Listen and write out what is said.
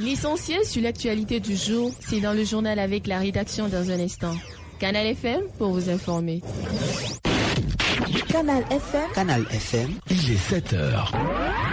L'essentiel sur l'actualité du jour, c'est dans le journal avec la rédaction dans un instant. Canal FM pour vous informer. Canal FM. Il est 7h.